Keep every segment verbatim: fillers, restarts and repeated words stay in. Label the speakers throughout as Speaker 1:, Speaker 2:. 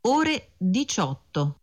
Speaker 1: ore diciotto.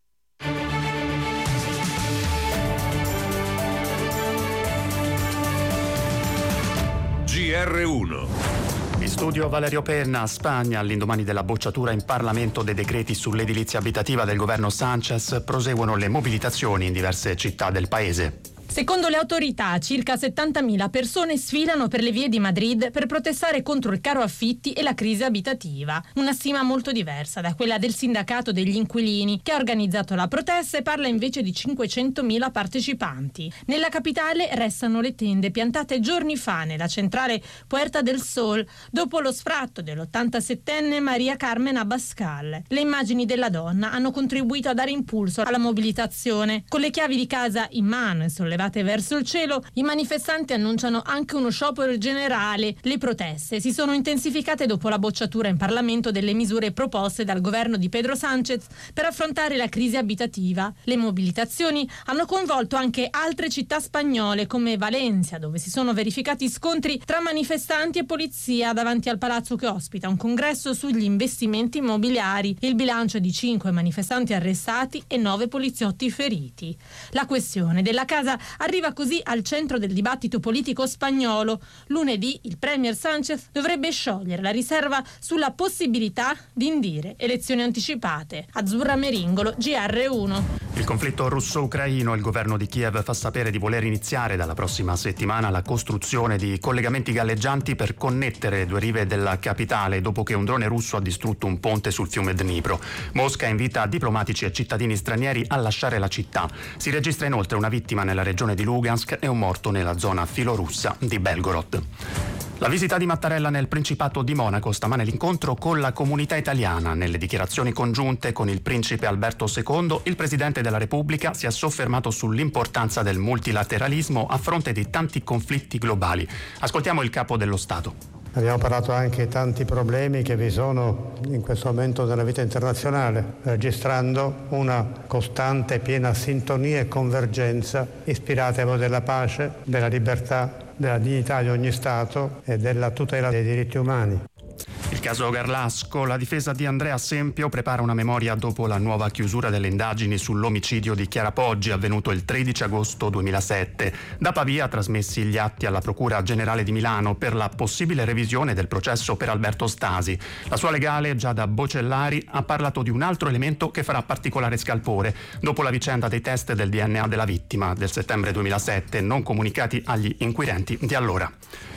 Speaker 2: G R uno.
Speaker 3: In studio Valerio Penna. Spagna, all'indomani della bocciatura in Parlamento dei decreti sull'edilizia abitativa del governo Sánchez, proseguono le mobilitazioni in diverse città del paese.
Speaker 4: Secondo le autorità, circa settantamila persone sfilano per le vie di Madrid per protestare contro il caro affitti e la crisi abitativa. Una stima molto diversa da quella del sindacato degli inquilini, che ha organizzato la protesta e parla invece di cinquecentomila partecipanti. Nella capitale restano le tende piantate giorni fa nella centrale Puerta del Sol, dopo lo sfratto dell'ottantasettenne Maria Carmen Abascal. Le immagini della donna hanno contribuito a dare impulso alla mobilitazione. Con le chiavi di casa in mano e sollevate verso il cielo, i manifestanti annunciano anche uno sciopero generale. Le proteste si sono intensificate dopo la bocciatura in Parlamento delle misure proposte dal governo di Pedro Sánchez per affrontare la crisi abitativa. Le mobilitazioni hanno coinvolto anche altre città spagnole come Valencia, dove si sono verificati scontri tra manifestanti e polizia davanti al palazzo che ospita un congresso sugli investimenti immobiliari. Il bilancio è di cinque manifestanti arrestati e nove poliziotti feriti. La questione della casa arriva così al centro del dibattito politico spagnolo. Lunedì il premier Sánchez dovrebbe sciogliere la riserva sulla possibilità di indire elezioni anticipate. Azzurra Meringolo, G R uno.
Speaker 3: Il conflitto russo-ucraino. Il governo di Kiev fa sapere di voler iniziare dalla prossima settimana la costruzione di collegamenti galleggianti per connettere due rive della capitale dopo che un drone russo ha distrutto un ponte sul fiume Dnipro. Mosca invita diplomatici e cittadini stranieri a lasciare la città. Si registra inoltre una vittima nella regione di Lugansk e un morto nella zona filorussa di Belgorod. La visita di Mattarella nel Principato di Monaco, stamane l'incontro con la comunità italiana. Nelle dichiarazioni congiunte con il principe Alberto secondo, il presidente della Repubblica si è soffermato sull'importanza del multilateralismo a fronte di tanti conflitti globali. Ascoltiamo il capo dello Stato.
Speaker 5: Abbiamo parlato anche di tanti problemi che vi sono in questo momento nella vita internazionale, registrando una costante e piena sintonia e convergenza ispirata ai valori della pace, della libertà, della dignità di ogni Stato e della tutela dei diritti umani.
Speaker 3: Il caso Garlasco. La difesa di Andrea Sempio prepara una memoria dopo la nuova chiusura delle indagini sull'omicidio di Chiara Poggi avvenuto il tredici agosto duemilasette. Da Pavia trasmessi gli atti alla Procura Generale di Milano per la possibile revisione del processo per Alberto Stasi. La sua legale, Giada Bocellari, ha parlato di un altro elemento che farà particolare scalpore dopo la vicenda dei test del D N A della vittima del settembre duemilasette, non comunicati agli inquirenti di allora.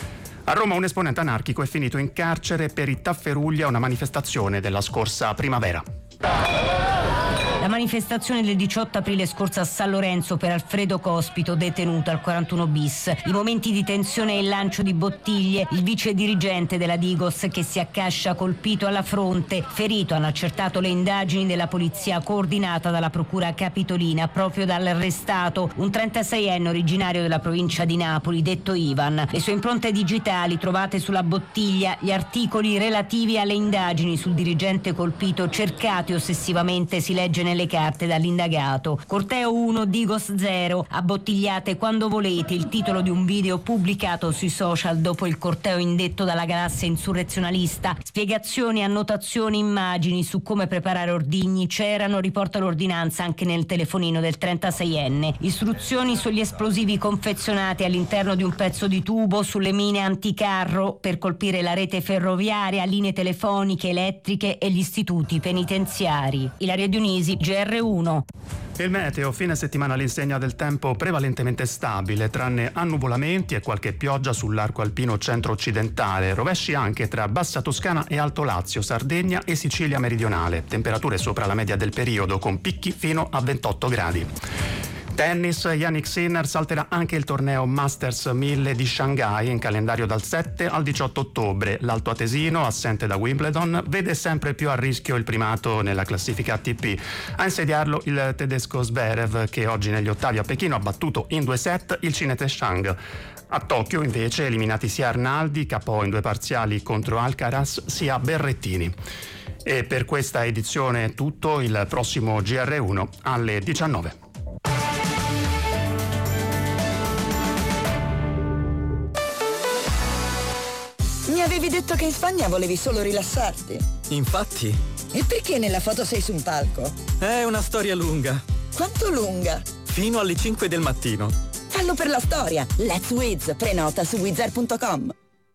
Speaker 3: A Roma un esponente anarchico è finito in carcere per i tafferugli a una manifestazione della scorsa primavera.
Speaker 6: La manifestazione del diciotto aprile scorso a San Lorenzo per Alfredo Cospito, detenuto al quarantuno bis. I momenti di tensione e il lancio di bottiglie, il vice dirigente della Digos che si accascia colpito alla fronte, ferito, hanno accertato le indagini della polizia coordinata dalla procura capitolina proprio dall'arrestato, un trentaseienne originario della provincia di Napoli, detto Ivan. Le sue impronte digitali trovate sulla bottiglia, gli articoli relativi alle indagini sul dirigente colpito cercati ossessivamente, si legge nelle carte dall'indagato. Corteo uno, Digos zero, abbottigliate quando volete, il titolo di un video pubblicato sui social dopo il corteo indetto dalla galassia insurrezionalista. Spiegazioni, annotazioni, immagini su come preparare ordigni c'erano, riporta l'ordinanza anche nel telefonino del trentaseienne. Istruzioni sugli esplosivi confezionati all'interno di un pezzo di tubo, sulle mine anticarro per colpire la rete ferroviaria, linee telefoniche, elettriche e gli istituti penitenziari. Ilaria Dionisi, G R uno.
Speaker 3: Il meteo, fine settimana all'insegna del tempo prevalentemente stabile, tranne annuvolamenti e qualche pioggia sull'arco alpino centro-occidentale, rovesci anche tra Bassa Toscana e Alto Lazio, Sardegna e Sicilia meridionale, temperature sopra la media del periodo con picchi fino a ventotto gradi. Tennis, Jannik Sinner salterà anche il torneo Masters mille di Shanghai in calendario dal sette al diciotto ottobre. L'altoatesino, assente da Wimbledon, vede sempre più a rischio il primato nella classifica A T P. A insediarlo il tedesco Zverev, che oggi negli ottavi a Pechino ha battuto in due set il cinese Shang. A Tokyo invece eliminati sia Arnaldi, K O in due parziali contro Alcaraz, sia Berrettini. E per questa edizione è tutto, il prossimo G R uno alle diciannove.
Speaker 7: Mi avevi avevi detto che in Spagna volevi solo rilassarti.
Speaker 8: Infatti.
Speaker 7: E perché nella foto sei su un palco?
Speaker 8: È una storia lunga.
Speaker 7: Quanto lunga?
Speaker 8: Fino alle cinque del mattino.
Speaker 7: Fallo per la storia. Let's Wiz. Prenota su wizard punto com.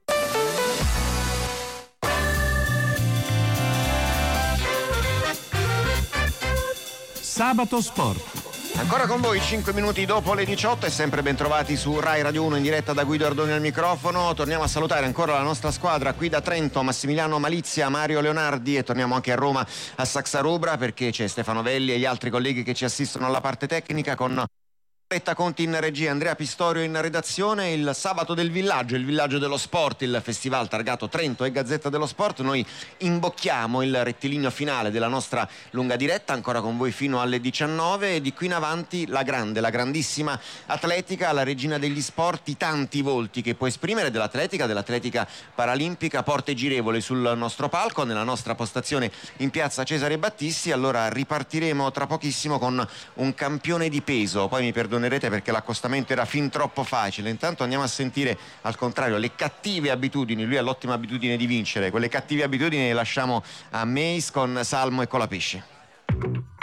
Speaker 3: Sabato Sport.
Speaker 9: Ancora con voi cinque minuti dopo le diciotto e sempre ben trovati su Rai Radio uno in diretta da Guido Ardoni al microfono. Torniamo a salutare ancora la nostra squadra qui da Trento, Massimiliano Malizia, Mario Leonardi, e torniamo anche a Roma a Saxarubra perché c'è Stefano Velli e gli altri colleghi che ci assistono alla parte tecnica con Retta Conti in regia, Andrea Pistorio in redazione. Il sabato del villaggio, il villaggio dello sport, il festival targato Trento e Gazzetta dello Sport. Noi imbocchiamo il rettilineo finale della nostra lunga diretta, ancora con voi fino alle diciannove, e di qui in avanti la grande, la grandissima atletica, la regina degli sport, i tanti volti che può esprimere dell'atletica, dell'atletica paralimpica, porte girevoli sul nostro palco, nella nostra postazione in piazza Cesare Battisti. Allora ripartiremo tra pochissimo con un campione di peso, poi mi perdonerete perché l'accostamento era fin troppo facile. Intanto andiamo a sentire al contrario le cattive abitudini. Lui ha l'ottima abitudine di vincere, quelle cattive abitudini le lasciamo a Meis con Salmo e Colapesce.